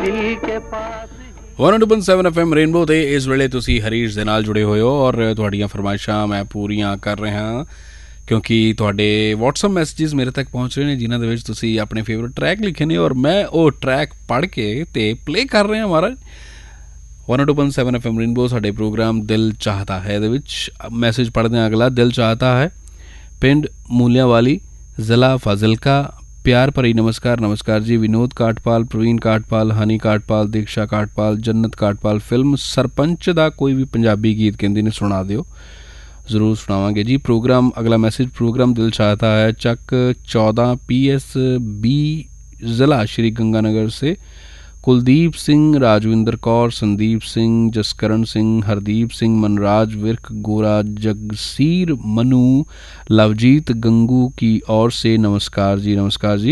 102.7 FM rainbow ਤੇ ਇਸ ਵੇਲੇ ਤੁਸੀਂ ਹਰੀਸ਼ ਦੇ ਨਾਲ ਜੁੜੇ ਹੋਏ ਹੋ ਔਰ ਤੁਹਾਡੀਆਂ ਫਰਮਾਇਸ਼ਾਂ ਮੈਂ ਪੂਰੀਆਂ ਕਰ ਰਿਹਾ ਕਿਉਂਕਿ ਤੁਹਾਡੇ WhatsApp ਮੈਸੇजेस ਮੇਰੇ ਤੱਕ ਪਹੁੰਚ ਰਹੇ ਨੇ ਜਿਨ੍ਹਾਂ ਦੇ ਵਿੱਚ ਤੁਸੀਂ ਆਪਣੇ ਫੇਵਰਟ ਟਰੈਕ ਲਿਖੇ ਨੇ ਔਰ ਮੈਂ ਉਹ ਟਰੈਕ ਪੜ੍ਹ ਕੇ ਤੇ ਪਲੇ ਕਰ ਰਿਹਾ ਮਹਾਰਾਜ 102.7 FM ਰੇਨਬੋ ਸਾਡੇ ਪ੍ਰੋਗਰਾਮ ਦਿਲ ਚਾਹਤਾ ਹੈ ਦੇ ਵਿੱਚ ਮੈਸੇਜ ਪੜ੍ਹਦੇ ਹਾਂ ਅਗਲਾ ਦਿਲ ਚਾਹਤਾ ਹੈ ਪਿੰਡ ਮੂਲਿਆਂਵਾਲੀ ਜ਼ਿਲ੍ਹਾ ਫਾਜ਼ਿਲਕਾ प्यार भरी नमस्कार जी विनोद काटपाल प्रवीण काटपाल हनी काटपाल दीक्षा काटपाल जन्नत काटपाल फिल्म सरपंच का कोई भी पंजाबी गीत कहते ने सुना दियो जरूर सुनावांगे जी प्रोग्राम अगला मैसेज प्रोग्राम दिल चाहता है चक 14 PSB ज़िला श्री गंगानगर से कुलदीप सिंह राजविंदर कौर संदीप सिंह जसकरण सिंह हरदीप सिंह मनराज विरक गोरा जगसीर मनु लवजीत गंगू की ओर से नमस्कार जी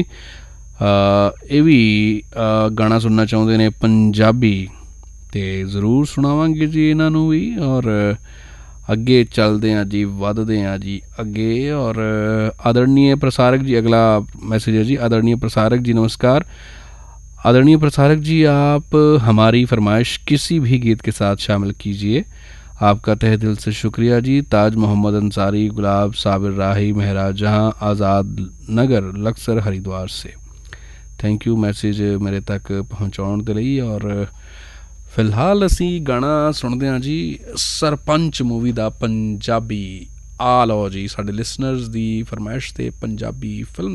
ये भी गाना सुनना चाहते ने पंजाबी तो जरूर सुनावांगे जी इन्हों भी और अगे चलते हैं जी वधदे हैं जी अगे और आदरणीय प्रसारक जी अगला मैसेज है जी आदरणीय प्रसारक जी नमस्कार आदरणीय प्रसारक जी आप हमारी फरमाइश किसी भी गीत के साथ शामिल कीजिए आपका तहे दिल से शुक्रिया जी ताज मोहम्मद अंसारी गुलाब साबिर राही महराज जहाँ आज़ाद नगर लक्सर हरिद्वार से थैंक यू मैसेज मेरे तक पहुँचाने के लिए और फिलहाल असी गाना सुनते हैं जी सरपंच मूवी का पंजाबी आ लो जी साडे लिसनर्स की फरमाइश से पंजाबी फिल्म